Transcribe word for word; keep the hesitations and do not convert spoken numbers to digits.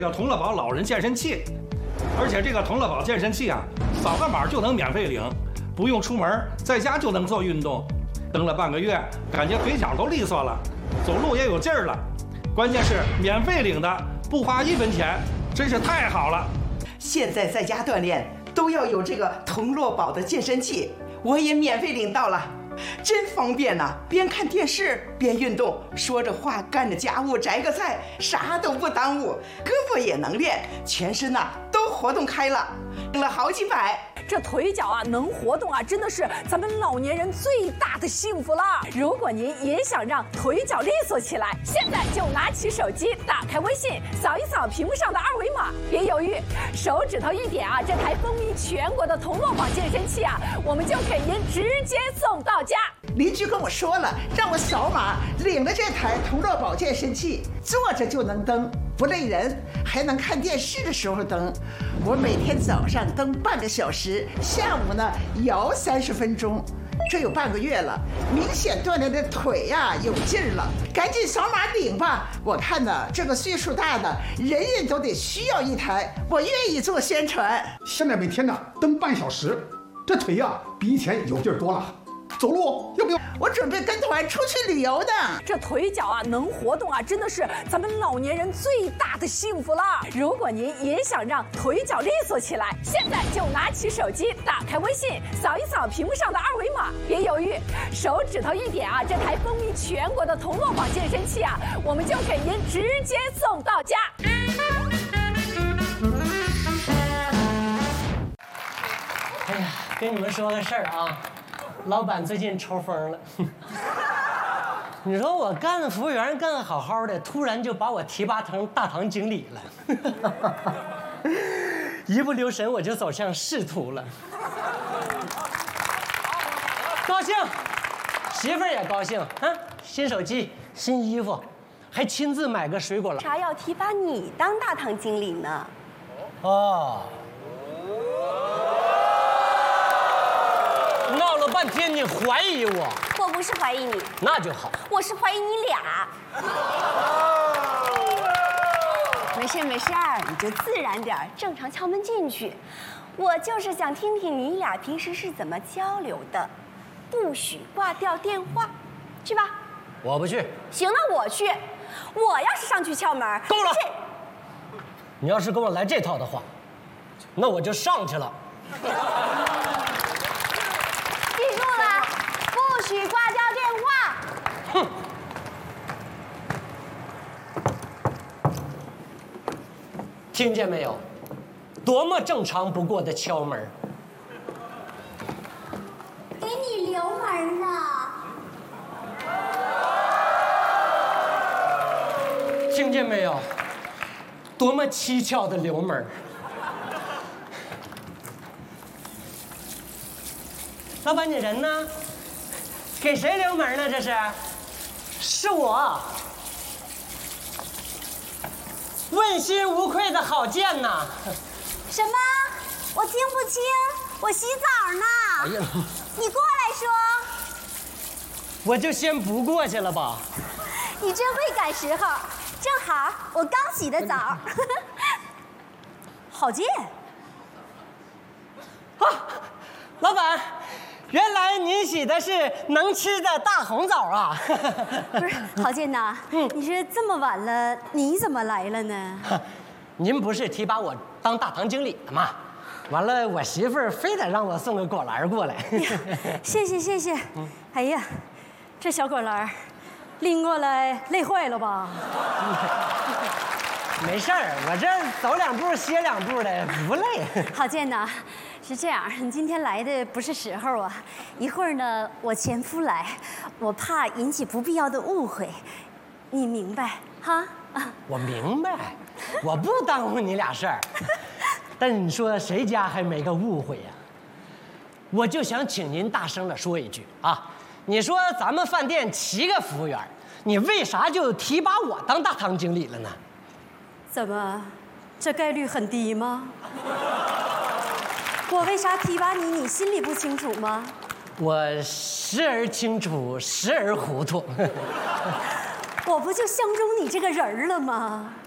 叫同乐宝老人健身器，而且这个同乐宝健身器啊，扫个码就能免费领，不用出门，在家就能做运动。蹬了半个月，感觉腿脚都利索了，走路也有劲儿了。关键是免费领的，不花一分钱，真是太好了。 现在在家锻炼都要有这个同乐宝的健身器，我也免费领到了。 真方便呐、啊！边看电视边运动，说着话干着家务，摘个菜，啥都不耽误，胳膊也能练，全身呐、啊、都活动开了，挣了好几百。 这腿脚啊能活动啊，真的是咱们老年人最大的幸福了。如果您也想让腿脚利索起来，现在就拿起手机，打开微信，扫一扫屏幕上的二维码，别犹豫，手指头一点啊，这台风靡全国的同乐宝健身器啊，我们就给您直接送到家。 邻居跟我说了，让我扫码领了这台同乐宝健身器，坐着就能蹬，不累人，还能看电视的时候蹬。我每天早上蹬半个小时，下午呢摇三十分钟，这有半个月了，明显锻炼的腿呀、啊、有劲儿了。赶紧扫码领吧！我看呢，这个岁数大的人人都得需要一台，我愿意做宣传。 现在每天呢蹬半小时，这腿呀、啊、比以前有劲儿多了。 走路要不要？ 我准备跟团出去旅游的。 这腿脚啊能活动啊，真的是咱们老年人最大的幸福了。如果您也想让腿脚利索起来，现在就拿起手机，打开微信，扫一扫屏幕上的二维码，别犹豫，手指头一点啊，这台风靡全国的同乐宝健身器啊，我们就给您直接送到家。 哎呀，跟你们说个事儿啊。 老板最近抽风了，你说我干服务员干得好好的，突然就把我提拔成大堂经理了，一不留神我就走向仕途了。高兴，媳妇儿也高兴啊，新手机、新衣服，还亲自买个水果篮。 啥要提拔你当大堂经理呢？ 哦。 闹了半天，你怀疑我？ 我不是怀疑你， 那就好。 我是怀疑你俩。没事没事儿，你就自然点，正常敲门进去。我就是想听听你俩平时是怎么交流的，不许挂掉电话，去吧。 我不去。 行，那我去。我要是上去敲门， 够了。你要是跟我来这套的话，那我就上去了。 记住了，不许挂掉电话。 哼！听见没有？多么正常不过的敲门。 给你留门了。 听见没有？多么蹊跷的留门。 老板，你人呢？给谁留门呢？这是，是我。问心无愧的郝建呐。 什么？我听不清，我洗澡呢。哎呀，你过来说。 我就先不过去了吧。 你真会赶时候，正好我刚洗的澡。 郝建。 啊，老板。 原来您洗的是能吃的大红枣啊！ 不是，郝建呐，嗯，你说这么晚了，你怎么来了呢？ 您不是提拔我当大堂经理的吗？完了，我媳妇儿非得让我送个果篮过来。 谢谢谢谢。哎呀，这小果篮拎过来累坏了吧？ 没事儿，我这走两步歇两步的，不累。 郝建呐。 是这样，你今天来的不是时候啊！一会儿呢，我前夫来，我怕引起不必要的误会，你明白哈？ 我明白，我不耽误你俩事儿。但你说谁家还没个误会呀？我就想请您大声的说一句啊！你说咱们饭店七个服务员，你为啥就提拔我当大堂经理了呢？ 怎么，这概率很低吗？我为啥提拔你？你心里不清楚吗？ 我时而清楚，时而糊涂。 我不就相中你这个人了吗？